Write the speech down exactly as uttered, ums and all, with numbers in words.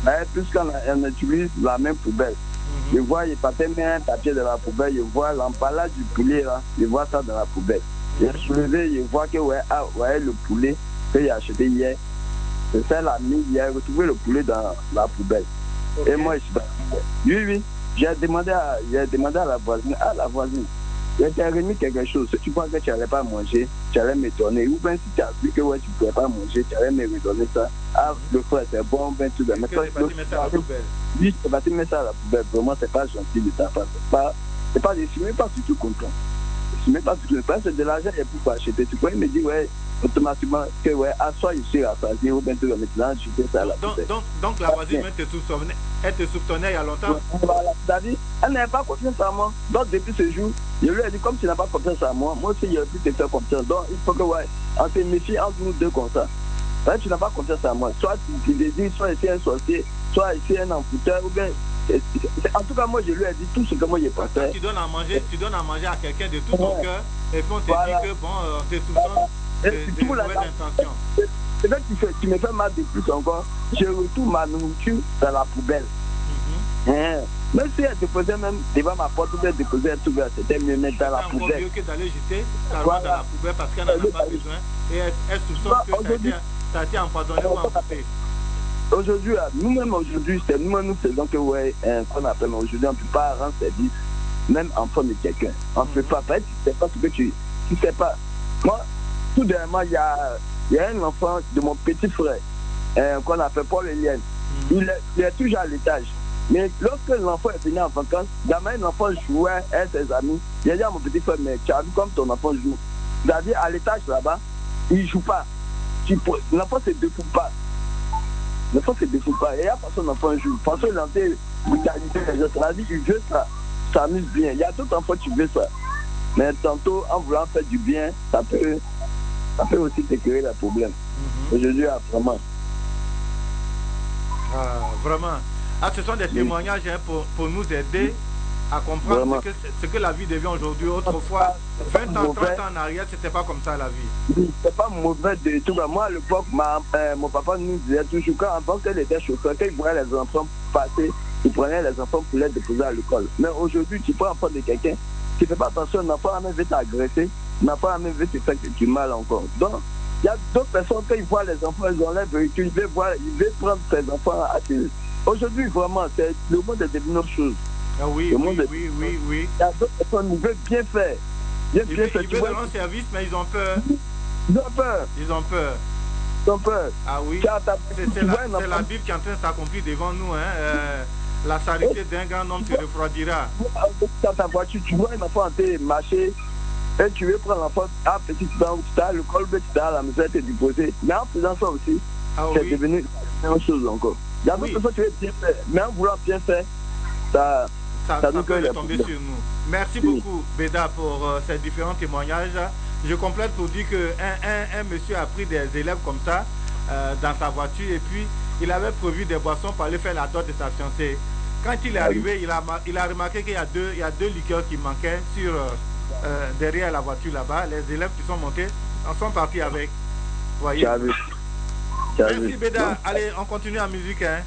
Ouais, puisqu'on on utilise la même poubelle. Je vois, il partait mettre un papier dans la poubelle, je vois l'emballage du poulet là, je vois ça dans la poubelle. J'ai soulevé, je vois que ouais, ah, ouais, le poulet que j'ai acheté hier, c'est ça la nuit, j'ai retrouvé le poulet dans la poubelle. Okay. Et moi, je suis pas. Oui, oui, j'ai demandé à, j'ai demandé à la voisine, à la voisine, je t'ai remis quelque chose, si tu crois que tu n'allais pas manger, tu allais me donner, ou bien si tu as vu que ouais, tu ne pouvais pas manger, tu allais me redonner ça. Ah, le frère, c'est bon, ben tu dois mettre ça à la poubelle. Oui, c'est parti mettre ça à la poubelle. Vraiment, c'est pas gentil de ta part. C'est pas, c'est pas, je suis même pas du tout content. Je suis même pas du tout content. C'est de l'argent et pour acheter. Tu pourrais me dire, ouais, automatiquement, que ouais, à soi, je suis rassasié, ou bien tu vas maintenant jeter ça à la poubelle. Donc, donc, la voisine, elle te soupçonnait, elle te soupçonnait il y a longtemps. Voilà, c'est-à-dire, elle n'avait pas confiance en moi. Donc, depuis ce jour, je lui ai dit, comme tu n'as pas confiance en moi, moi aussi, je vais plus te faire confiance. Donc, il faut que, ouais, on se méfie entre nous deux comme ça. Ouais, tu n'as pas confiance en moi. Soit tu te dis, soit ici un sorcier, soit ici un amputeur, ou bien. En tout cas, moi, je lui ai dit tout ce que moi j'ai pensé. Quand tu donnes à manger, tu donnes à manger à quelqu'un de tout ton cœur, et puis on te voilà. dit que, bon, euh, on te soupçonne de, de, de mauvaises intentions. C'est vrai que tu, fais, tu me fais mal de plus encore. Je retourne ma nourriture dans la poubelle. Mm -hmm. hein. Même si elle déposait même devant ma porte, ou bien déposait un truc, c'était mieux mettre dans la poubelle. C'est encore mieux que d'aller jeter ta voilà. dans la poubelle parce qu'elle n'en a pas besoin. Et elle, elle soupçonne que ça a, été, ça a été empoisonné ou emporté. Aujourd'hui, nous-mêmes aujourd'hui, c'est nous-mêmes nous faisons que, ouais, hein, qu'on appelle aujourd'hui, on ne peut pas rendre service, même en forme de quelqu'un. On ne mm -hmm. peut pas, en fait, tu ne sais pas ce que tu, tu sais pas. Moi, tout dernièrement, il y a, il y a un enfant de mon petit frère, hein, qu'on appelle Paul Eliane. Mm -hmm. il, il est toujours à l'étage. Mais lorsque l'enfant est venu en vacances, gamin, l'enfant jouait avec ses amis. Il a dit à mon petit frère, mais tu as vu comme ton enfant joue. C'est-à-dire, à l'étage là-bas, il ne joue pas. L'enfant ne se défoule pas. L'enfant ne se défoule pas. Et il y a pas son enfant joue. Parce qu'il a été brutalisé les autres. C'est-à-dire, il veut ça. Ça s'amuse bien. Il y a d'autres enfants qui veulent ça. Mais tantôt, en voulant faire du bien, ça peut, ça peut aussi te créer les problèmes. Mm-hmm. Aujourd'hui, vraiment. Ah, vraiment. Ah, ce sont des témoignages hein, pour, pour nous aider à comprendre ce que, ce que la vie devient aujourd'hui. Autrefois, vingt ans, trente ans en arrière, c'était pas comme ça la vie. C'est pas mauvais de tout. Moi, à l'époque, euh, mon papa nous disait toujours qu'avant qu'elle était chauffeur, quand il voyait les enfants passer, il prenait les enfants pour les déposer à l'école. Mais aujourd'hui, tu prends l'enfant de quelqu'un, tu ne fais pas attention, l'enfant a même veut t'agresser, l'enfant a même veut te faire du mal encore. Donc, il y a d'autres personnes, quand ils voient les enfants, ils ont leur véhicule, ils veulent, voir, ils veulent prendre ces enfants à tirer. Aujourd'hui, vraiment, le monde est devenu autre chose. Ah oui, le oui, monde oui, oui, oui. Il y a d'autres personnes qui veulent bien faire. Bien, ils bien veulent, faire. Ils veulent rendre service, mais ils ont peur. Ils ont peur. Ils ont peur. Ils ont peur. Ah oui. C'est la, la Bible qui est en train de s'accomplir devant nous. Hein. Euh, la charité d'un grand homme se refroidira. Dans ta voiture, tu vois un enfant en train de marcher. Et tu veux prendre l'enfant à petit temps, tu as le col, tu as la maison, tu es déposé. Mais en faisant ça aussi, ah, c'est oui. devenu une chose encore. Il y a d'autres choses que tu veux bien faire, mais en voulant bien faire, ça, ça, ça, ça peut tomber sur nous. Merci oui. beaucoup, Béda, pour euh, ces différents témoignages. Je complète pour dire qu'un un, un monsieur a pris des élèves comme ça euh, dans sa voiture et puis il avait prévu des boissons pour aller faire la dot de sa fiancée. Quand il est arrivé, il a, il a remarqué qu'il y a deux, il y a deux liqueurs qui manquaient sur, euh, derrière la voiture là-bas. Les élèves qui sont montés en sont partis avec. Voyez. Merci Béda. Allez, on continue en musique. Hein.